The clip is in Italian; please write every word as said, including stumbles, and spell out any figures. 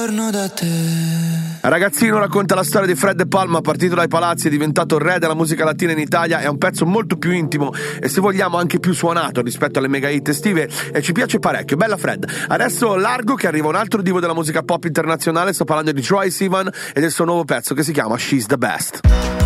giorno da te. Ragazzino racconta la storia di Fred De Palma, partito dai palazzi, è diventato il re della musica latina in Italia. È un pezzo molto più intimo e, se vogliamo, anche più suonato rispetto alle mega hit estive, e ci piace parecchio. Bella Fred. Adesso largo che arriva un altro divo della musica pop internazionale. Sto parlando di Troye Sivan e del suo nuovo pezzo che si chiama She's the Best.